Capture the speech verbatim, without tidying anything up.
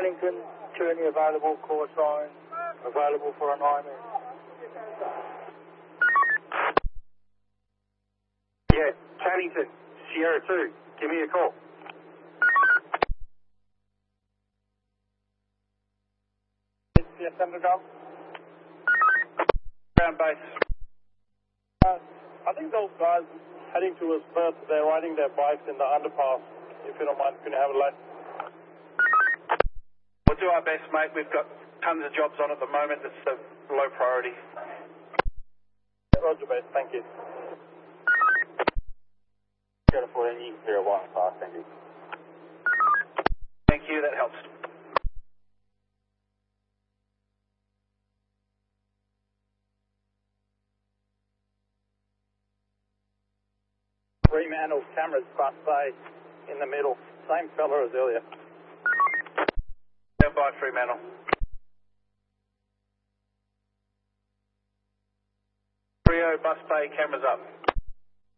Wellington, journey available, call sign, available for a nine minutes. Yeah, Paddington, Sierra two, give me a call. Yes, Underdog. Ground base. Uh, I think those guys heading towards Perth, they're riding their bikes in the underpass. If you don't mind, can you have a look? We'll do our best, mate. We've got tons of jobs on at the moment. It's a low priority. Roger, mate. Thank you. Got a fourteen, you can clear a one pass, thank you. Thank you, that helps. Fremantle cameras, bus bay in the middle. Same fella as earlier. Stand by, Fremantle. Rio, bus bay, cameras up.